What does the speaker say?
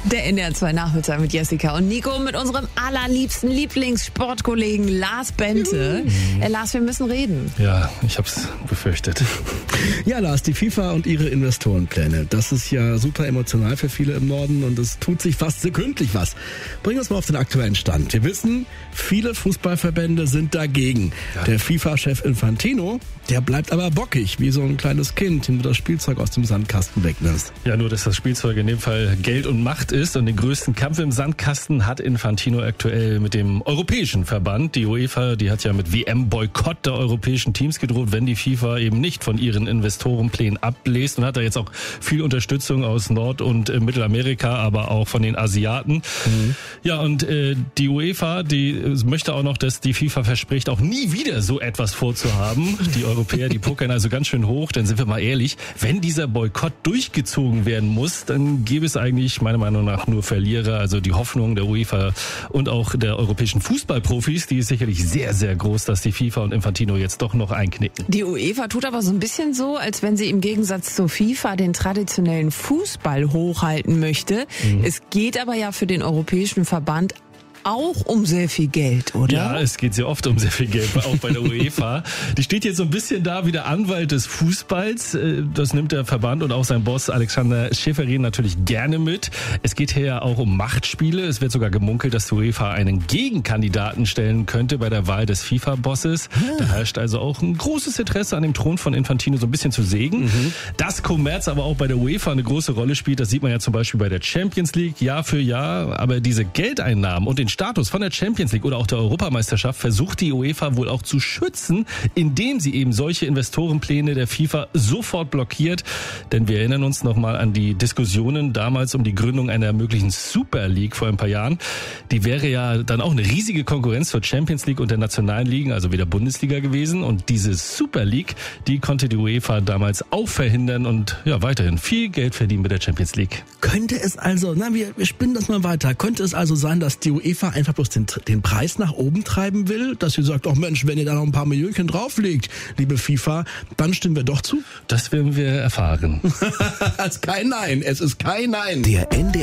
Der NDR 2 Nachmittag mit Jessica und Nico, mit unserem allerliebsten Lieblingssportkollegen Lars Bente. Lars, wir müssen reden. Ja, ich hab's befürchtet. Ja, Lars, die FIFA und ihre Investorenpläne. Das ist ja super emotional für viele im Norden und es tut sich fast sekündlich was. Bring uns mal auf den aktuellen Stand. Wir wissen, viele Fußballverbände sind dagegen. Ja. Der FIFA-Chef Infantino, der bleibt aber bockig, wie so ein kleines Kind, dem du das Spielzeug aus dem Sandkasten wegnimmst. Ja, nur dass das Spielzeug in dem Fall Geld und Macht ist, und den größten Kampf im Sandkasten hat Infantino aktuell mit dem Europäischen Verband. Die UEFA, die hat ja mit WM-Boykott der europäischen Teams gedroht, wenn die FIFA eben nicht von ihren Investorenplänen abbläst, und hat da jetzt auch viel Unterstützung aus Nord- und Mittelamerika, aber auch von den Asiaten. Ja, und die UEFA, die möchte auch noch, dass die FIFA verspricht, auch nie wieder so etwas vorzuhaben. Die Europäer, die pokern also ganz schön hoch, denn sind wir mal ehrlich, wenn dieser Boykott durchgezogen werden muss, dann gäbe es eigentlich meiner Meinung nach nur Verlierer. Also die Hoffnung der UEFA und auch der europäischen Fußballprofis, die ist sicherlich sehr, sehr groß, dass die FIFA und Infantino jetzt doch noch einknicken. Die UEFA tut aber so ein bisschen so, als wenn sie im Gegensatz zur FIFA den traditionellen Fußball hochhalten möchte. Es geht aber ja für den Europäischen Verband auch um sehr viel Geld, oder? Ja, es geht sehr oft um sehr viel Geld, auch bei der UEFA. Die steht jetzt so ein bisschen da wie der Anwalt des Fußballs. Das nimmt der Verband und auch sein Boss Alexander Ceferin natürlich gerne mit. Es geht hier ja auch um Machtspiele. Es wird sogar gemunkelt, dass die UEFA einen Gegenkandidaten stellen könnte bei der Wahl des FIFA-Bosses. Da herrscht also auch ein großes Interesse an dem Thron von Infantino so ein bisschen zu sägen. Dass Kommerz aber auch bei der UEFA eine große Rolle spielt, das sieht man ja zum Beispiel bei der Champions League Jahr für Jahr. Aber diese Geldeinnahmen und den Status von der Champions League oder auch der Europameisterschaft versucht die UEFA wohl auch zu schützen, indem sie eben solche Investorenpläne der FIFA sofort blockiert. Denn wir erinnern uns nochmal an die Diskussionen damals um die Gründung einer möglichen Super League vor ein paar Jahren. Die wäre ja dann auch eine riesige Konkurrenz zur Champions League und der nationalen Ligen, also wie der Bundesliga gewesen. Und diese Super League, die konnte die UEFA damals auch verhindern und ja weiterhin viel Geld verdienen mit der Champions League. Könnte es also, wir spinnen das mal weiter, könnte es also sein, dass die UEFA einfach bloß den Preis nach oben treiben will, dass sie sagt, oh Mensch, wenn ihr da noch ein paar Millionchen drauflegt, liebe FIFA, dann stimmen wir doch zu? Das werden wir erfahren. Es ist kein Nein, es ist kein Nein. Der NDR